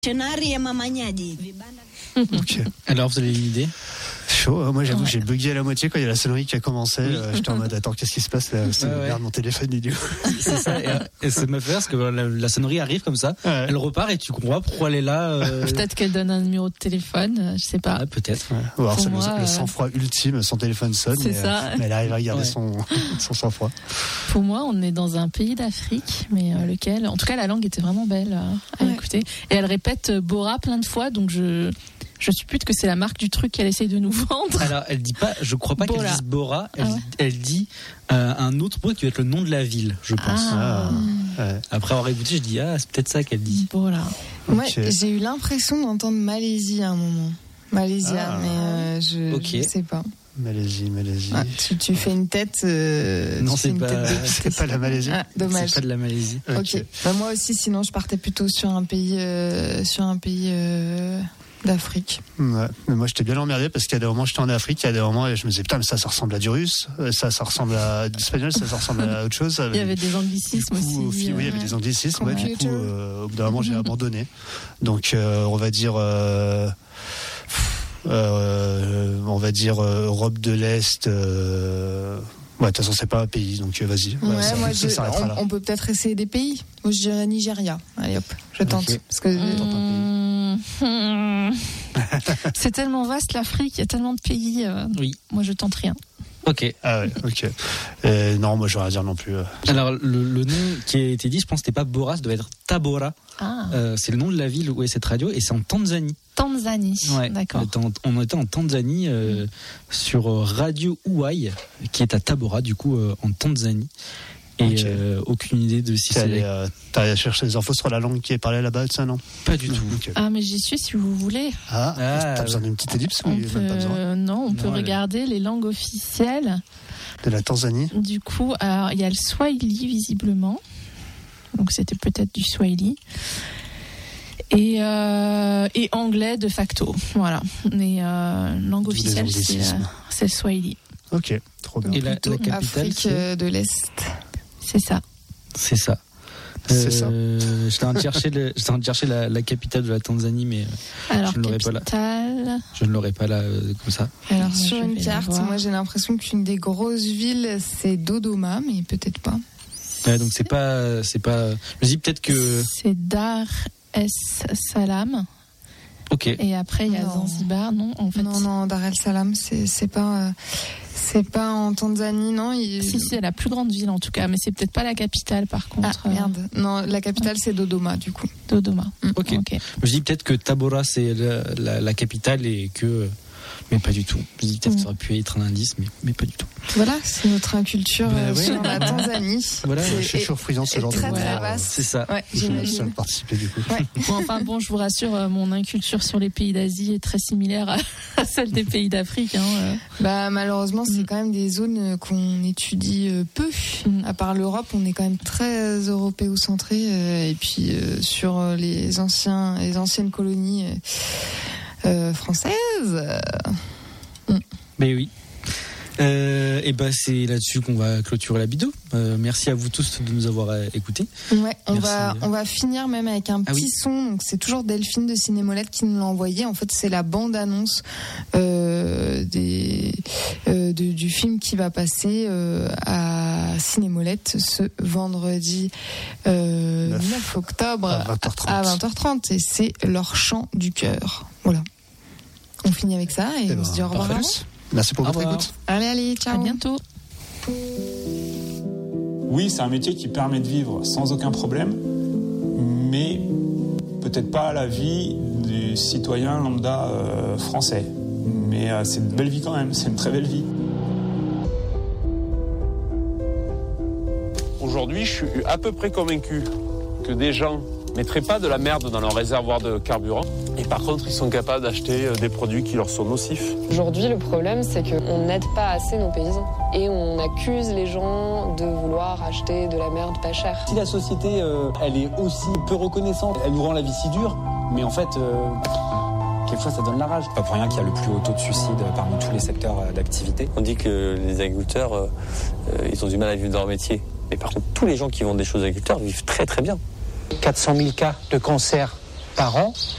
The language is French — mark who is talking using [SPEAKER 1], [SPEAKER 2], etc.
[SPEAKER 1] Ok.
[SPEAKER 2] Alors, vous avez une idée?
[SPEAKER 1] Chaud. Moi, j'avoue, j'ai bugué à la moitié quand il y a la sonnerie qui a commencé. J'étais en mode, attends, qu'est-ce qui se passe là? Merde, mon téléphone idiot.
[SPEAKER 2] C'est ça. Et ça m'a fait rire parce que la sonnerie arrive comme ça. Ouais. Elle repart et tu comprends pas pourquoi elle est là.
[SPEAKER 3] Peut-être qu'elle donne un numéro de téléphone, je sais pas.
[SPEAKER 2] Ah, peut-être.
[SPEAKER 1] Ouais. Ou alors, c'est le sang-froid ultime, son téléphone sonne.
[SPEAKER 3] C'est ça.
[SPEAKER 1] Mais elle arrive à garder son sang-froid.
[SPEAKER 3] Pour moi, on est dans un pays d'Afrique, mais lequel, en tout cas, la langue était vraiment belle à écouter. Et elle répète Bora plein de fois, donc je suppute que c'est la marque du truc qu'elle essaye de nous vendre.
[SPEAKER 2] Alors, elle dit pas, je crois pas qu'elle dise Bora, elle dit un autre mot qui va être le nom de la ville, je pense. Après avoir écouté, je dis, c'est peut-être ça qu'elle dit.
[SPEAKER 3] Bora.
[SPEAKER 4] Moi, j'ai eu l'impression d'entendre Malaisie à un moment. Malaysia, mais je sais pas.
[SPEAKER 1] Malaisie.
[SPEAKER 4] Ah, tu fais une tête.
[SPEAKER 1] Non, c'est pas la Malaisie.
[SPEAKER 4] Ah, dommage.
[SPEAKER 2] C'est pas de la Malaisie.
[SPEAKER 4] Ok. Bah, moi aussi, sinon, je partais plutôt sur un pays d'Afrique.
[SPEAKER 1] Ouais. Mais moi, j'étais bien emmerdé parce qu'il y a des moments, j'étais en Afrique, il y a des moments et je me disais, putain, mais ça ressemble à du russe, ça ressemble à de l'espagnol, ça ressemble à autre chose.
[SPEAKER 3] Il y avait des anglicismes aussi.
[SPEAKER 1] Oui, il y avait des anglicismes. Ouais, du coup, au bout d'un moment, j'ai abandonné. Donc, on va dire Europe de l'Est. Ouais, de toute façon, c'est pas un pays, donc vas-y.
[SPEAKER 4] Ouais, on peut peut-être essayer des pays. Moi, je dirais Nigeria. Allez hop, je tente.
[SPEAKER 1] Okay.
[SPEAKER 4] Parce que
[SPEAKER 3] c'est tellement vaste l'Afrique, il y a tellement de pays.
[SPEAKER 2] Oui.
[SPEAKER 3] Moi, je tente rien.
[SPEAKER 2] Ok.
[SPEAKER 1] Ah ouais, ok. Non, moi, j'aurais à dire non plus.
[SPEAKER 2] Alors, le nom qui a été dit, je pense que c'était pas Bora, ça doit être Tabora. C'est le nom de la ville où est cette radio et c'est en Tanzanie.
[SPEAKER 3] Tanzanie, ouais, d'accord.
[SPEAKER 2] On était en Tanzanie sur Radio Uai, qui est à Tabora, du coup, en Tanzanie. Et aucune idée de si c'est.
[SPEAKER 1] T'as allé chercher des infos sur la langue qui est parlée là-bas, ça, non?
[SPEAKER 2] Pas du tout.
[SPEAKER 1] Okay.
[SPEAKER 3] Ah, mais j'y suis si vous voulez.
[SPEAKER 1] T'as besoin d'une petite ellipse ou même pas besoin?
[SPEAKER 3] Non, on peut regarder les langues officielles
[SPEAKER 1] de la Tanzanie.
[SPEAKER 3] Du coup, il y a le Swahili visiblement. Donc c'était peut-être du Swahili. Et anglais de facto. Voilà. Mais langue officielle, c'est le Swahili.
[SPEAKER 1] Ok, trop bien.
[SPEAKER 2] Et la capitale,
[SPEAKER 4] Afrique de l'Est.
[SPEAKER 3] C'est ça.
[SPEAKER 2] C'est ça. J'étais en train de chercher la capitale de la Tanzanie, mais
[SPEAKER 3] alors,
[SPEAKER 2] je ne l'aurais pas là. Je ne l'aurais pas là comme ça.
[SPEAKER 4] Alors sur une carte, moi j'ai l'impression qu'une des grosses villes c'est Dodoma, mais peut-être pas.
[SPEAKER 2] Ouais, donc c'est pas. Je me dis peut-être que.
[SPEAKER 3] C'est Dar es Salaam.
[SPEAKER 2] Ok.
[SPEAKER 3] Et après il y a Zanzibar, non? En fait,
[SPEAKER 4] non, Dar es Salaam, c'est pas en Tanzanie, non?
[SPEAKER 3] Si, c'est la plus grande ville en tout cas, mais c'est peut-être pas la capitale par contre.
[SPEAKER 4] Ah merde, non, la capitale c'est Dodoma du coup.
[SPEAKER 3] Dodoma.
[SPEAKER 2] Ok. Je dis peut-être que Tabora c'est la capitale et que. Mais pas du tout. Je dis peut-être que ça aurait pu être un indice, mais pas du tout.
[SPEAKER 4] Voilà, c'est notre inculture sur la Tanzanie.
[SPEAKER 1] Voilà, je suis toujours friand ce genre de
[SPEAKER 4] très vaste.
[SPEAKER 2] C'est ça.
[SPEAKER 4] Ouais,
[SPEAKER 1] j'imagine. Je participer du coup.
[SPEAKER 3] Ouais. Bon, je vous rassure, mon inculture sur les pays d'Asie est très similaire à celle des pays d'Afrique.
[SPEAKER 4] Malheureusement, c'est quand même des zones qu'on étudie peu. À part l'Europe, on est quand même très européocentré. Et puis sur les anciennes colonies. Française.
[SPEAKER 2] Mais oui. Et c'est là-dessus qu'on va clôturer la vidéo. Merci à vous tous de nous avoir écoutés.
[SPEAKER 4] Ouais, on va finir même avec un petit son. Donc c'est toujours Delphine de Cinémolette qui nous l'a envoyé. En fait, c'est la bande-annonce du film qui va passer à Cinémolette ce vendredi 9 octobre à 20h30. Et c'est Leur chant du cœur. Voilà. On finit avec ça et on se dit au revoir.
[SPEAKER 1] Merci pour votre écoute.
[SPEAKER 4] Allez, ciao.
[SPEAKER 3] À bientôt.
[SPEAKER 5] Oui, c'est un métier qui permet de vivre sans aucun problème, mais peut-être pas la vie des citoyens lambda français. Mais c'est une belle vie quand même, c'est une très belle vie.
[SPEAKER 6] Aujourd'hui, je suis à peu près convaincu que des gens mettraient pas de la merde dans leur réservoir de carburant. Et par contre, ils sont capables d'acheter des produits qui leur sont nocifs.
[SPEAKER 7] Aujourd'hui, le problème, c'est qu'on n'aide pas assez nos paysans. Et on accuse les gens de vouloir acheter de la merde pas chère.
[SPEAKER 8] Si la société, elle est aussi peu reconnaissante, elle nous rend la vie si dure, mais en fait, quelquefois, ça donne la rage.
[SPEAKER 9] Pas pour rien qu'il y a le plus haut taux de suicide parmi tous les secteurs d'activité.
[SPEAKER 10] On dit que les agriculteurs, ils ont du mal à vivre de leur métier. Mais par contre, tous les gens qui vendent des choses aux agriculteurs vivent très très bien.
[SPEAKER 11] 400 000 cas de cancer par an